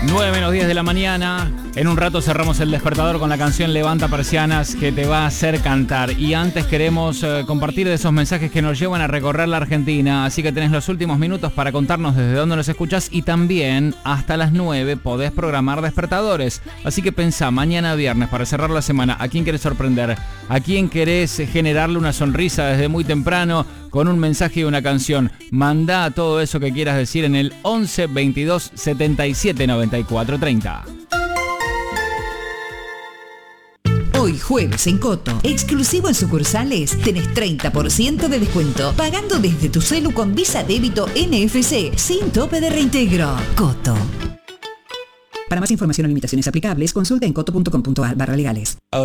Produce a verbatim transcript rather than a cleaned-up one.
nueve menos diez de la mañana. En un rato cerramos el despertador con la canción Levanta Persianas, que te va a hacer cantar. Y antes queremos eh, compartir de esos mensajes que nos llevan a recorrer la Argentina. Así que tenés los últimos minutos para contarnos desde dónde nos escuchás. Y también hasta las nueve podés programar despertadores. Así que pensá, mañana viernes, para cerrar la semana, ¿a quién querés sorprender? ¿A quién querés generarle una sonrisa desde muy temprano con un mensaje y una canción? Mandá todo eso que quieras decir en el once veintidós setenta y siete noventa y cuatro treinta. Hoy jueves en Coto, exclusivo en sucursales, tenés treinta por ciento de descuento, pagando desde tu celu con Visa Débito N F C, sin tope de reintegro. Coto. Para más información o limitaciones aplicables, consulta en coto punto com punto a r barra legales.